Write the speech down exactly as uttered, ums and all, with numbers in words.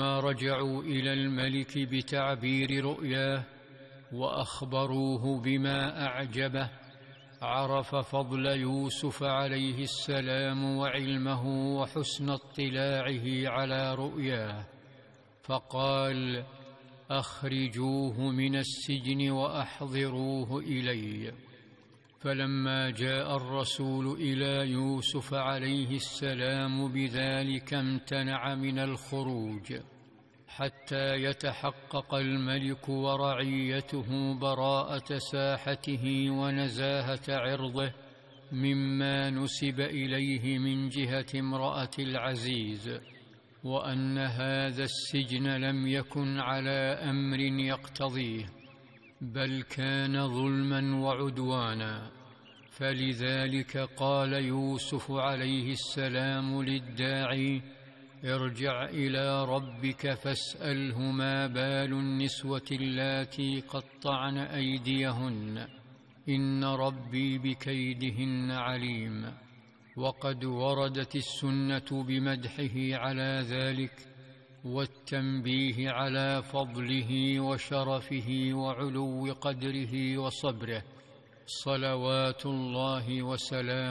فلما رجعوا إلى الملك بتعبير رؤياه وأخبروه بما أعجبه عرف فضل يوسف عليه السلام وعلمه وحسن اطلاعه على رؤياه، فقال: أخرجوه من السجن وأحضروه إلي. فلما جاء الرسول إلى يوسف عليه السلام بذلك امتنع من الخروج حتى يتحقق الملك ورعيته براءة ساحته ونزاهة عرضه مما نسب إليه من جهة امرأة العزيز، وأن هذا السجن لم يكن على أمر يقتضيه، بل كان ظلما وعدوانا. فلذلك قال يوسف عليه السلام للداعي: ارجع إلى ربك فاسأله ما بال النسوة اللاتي قطعن أيديهن إن ربي بكيدهن عليم. وقد وردت السنة بمدحه على ذلك والتنبيه على فضله وشرفه وعلو قدره وصبره، صلوات الله وسلامه